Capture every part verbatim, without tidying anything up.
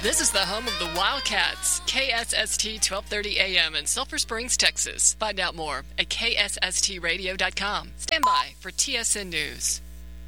This is the home of the Wildcats, K S S T twelve thirty A M in Sulphur Springs, Texas. Find out more at K S S T radio dot com. Stand by for T S N News.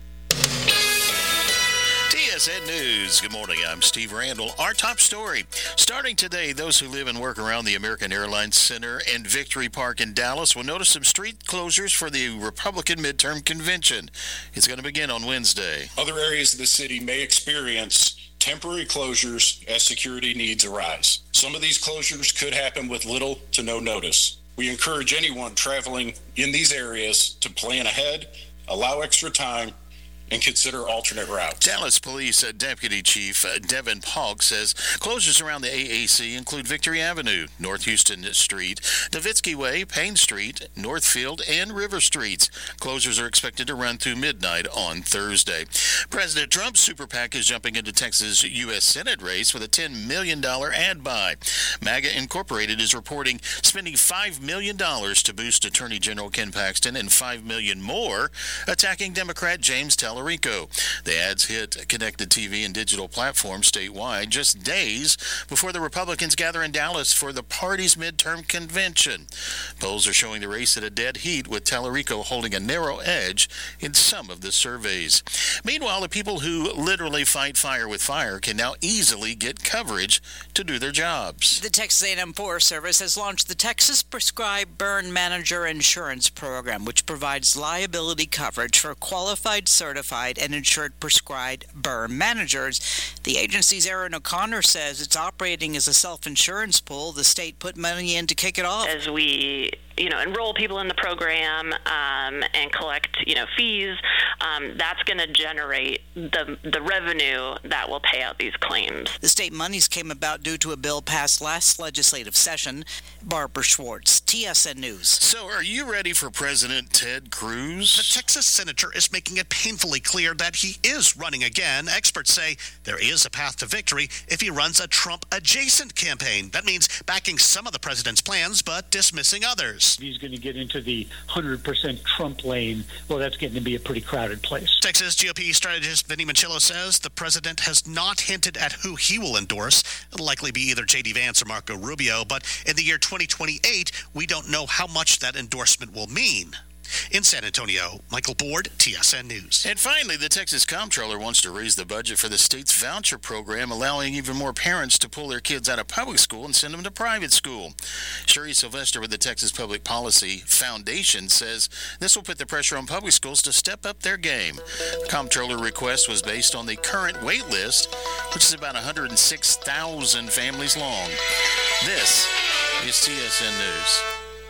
T S N News. Good morning. I'm Steve Randall. Our top story. Starting today, those who live and work around the American Airlines Center and Victory Park in Dallas will notice some street closures for the Republican midterm convention. It's going to begin on Wednesday. Other areas of the city may experience temporary closures as security needs arise. Some of these closures could happen with little to no notice. We encourage anyone traveling in these areas to plan ahead, allow extra time, and consider alternate routes. Dallas Police Deputy Chief Devin Polk says closures around the A A C include Victory Avenue, North Houston Street, Nowitzki Way, Payne Street, Northfield, and River Streets. Closures are expected to run through midnight on Thursday. President Trump's super PAC is jumping into Texas U S Senate race with a ten million dollars ad buy. MAGA Incorporated is reporting spending five million dollars to boost Attorney General Ken Paxton and five million dollars more attacking Democrat James Tallarico. The ads hit connected T V and digital platforms statewide just days before the Republicans gather in Dallas for the party's midterm convention. Polls are showing the race at a dead heat, with Tallarico holding a narrow edge in some of the surveys. Meanwhile, the people who literally fight fire with fire can now easily get coverage to do their jobs. The Texas A and M Forest Service has launched the Texas Prescribed Burn Manager Insurance Program, which provides liability coverage for qualified, certified, and insured prescribed burn managers. The agency's Aaron O'Connor says it's operating as a self-insurance pool. The state put money in to kick it off. As we, you know, enroll people in the program um, and collect, you know, fees, um, that's going to generate the the revenue that will pay out these claims. The state monies came about due to a bill passed last legislative session. Barbara Schwartz, T S N News. So, are you ready for President Ted Cruz? The Texas senator is making it painfully clear that he is running again. Experts say there is a path to victory if he runs a Trump-adjacent campaign. That means backing some of the president's plans, but dismissing others. If he's going to get into the one hundred percent Trump lane, well, that's getting to be a pretty crowded place. Texas G O P strategist Vinny Manchillo says the president has not hinted at who he will endorse. It'll likely be either J D Vance or Marco Rubio, but in the year twenty twenty-eight, we don't know how much that endorsement will mean. In San Antonio, Michael Board, T S N News. And finally, the Texas Comptroller wants to raise the budget for the state's voucher program, allowing even more parents to pull their kids out of public school and send them to private school. Sherry Sylvester with the Texas Public Policy Foundation says this will put the pressure on public schools to step up their game. The Comptroller request was based on the current wait list, which is about one hundred six thousand families long. This is T S N News.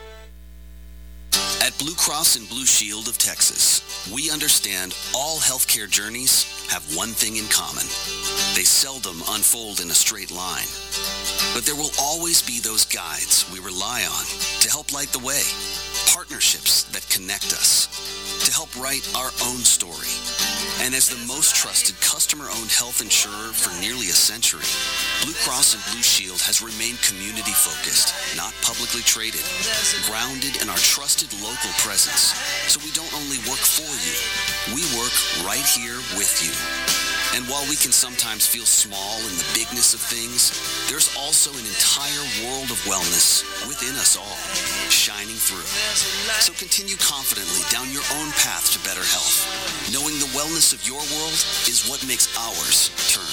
At Blue Cross and Blue Shield of Texas, we understand all healthcare journeys have one thing in common. They seldom unfold in a straight line. But there will always be those guides we rely on to help light the way, partnerships that connect us, to help write our own story. And as the most trusted customer-owned health insurer for nearly a century, Blue Cross and Blue Shield has remained community-focused, not publicly traded, grounded in our trusted local presence. So we don't only work for you, we work right here with you. And while we can sometimes feel small in the bigness of things, there's also an entire world of wellness within us all, shining through. So continue confidently down your own path to better health, knowing the wellness of your world is what makes ours turn.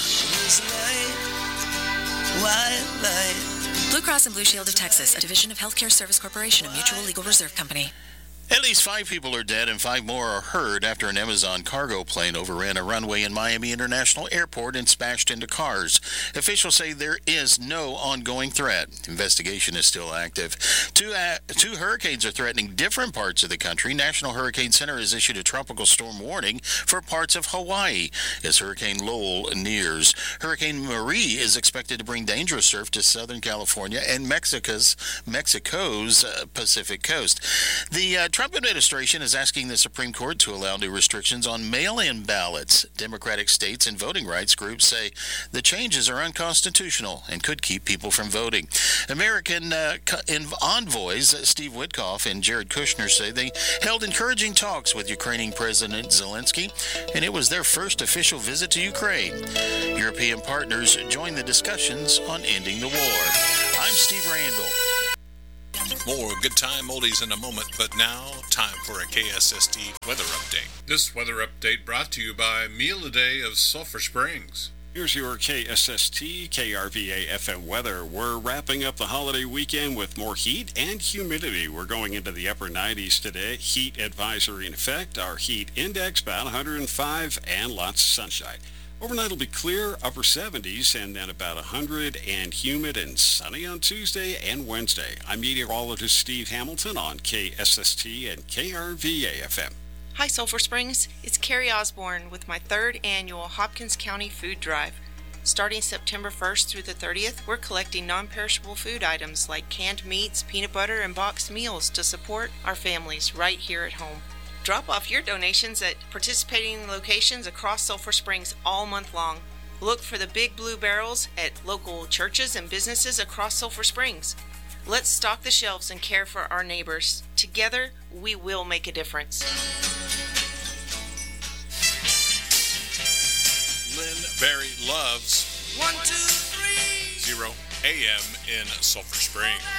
Blue Cross and Blue Shield of Texas, a division of Healthcare Service Corporation, a mutual legal reserve company. At least five people are dead and five more are hurt after an Amazon cargo plane overran a runway in Miami International Airport and smashed into cars. Officials say there is no ongoing threat. Investigation is still active. Two, uh, two hurricanes are threatening different parts of the country. National Hurricane Center has issued a tropical storm warning for parts of Hawaii as Hurricane Lowell nears. Hurricane Marie is expected to bring dangerous surf to Southern California and Mexico's, Mexico's uh, Pacific coast. The uh, Trump administration is asking the Supreme Court to allow new restrictions on mail-in ballots. Democratic states and voting rights groups say the changes are unconstitutional and could keep people from voting. American uh, envoys Steve Witkoff and Jared Kushner say they held encouraging talks with Ukrainian President Zelensky, and it was their first official visit to Ukraine. European partners joined the discussions on ending the war. I'm Steve Randall. More good time oldies in a moment, but now time for a K S S T weather update. This weather update brought to you by Meal a Day of Sulphur Springs. Here's your K S S T K R V A F M weather. We're wrapping up the holiday weekend with more heat and humidity. We're going into the upper nineties today. Heat advisory in effect. Our heat index about one hundred five and lots of sunshine. Overnight will be clear, upper seventies, and then about one hundred and humid and sunny on Tuesday and Wednesday. I'm meteorologist Steve Hamilton on K S S T and K R V A F M. Hi, Sulphur Springs. It's Carrie Osborne with my third annual Hopkins County Food Drive. Starting September first through the thirtieth, we're collecting non-perishable food items like canned meats, peanut butter, and boxed meals to support our families right here at home. Drop off your donations at participating locations across Sulphur Springs all month long. Look for the big blue barrels at local churches and businesses across Sulphur Springs. Let's stock the shelves and care for our neighbors. Together, we will make a difference. Lynn Berry loves one two three zero A M in Sulphur Springs.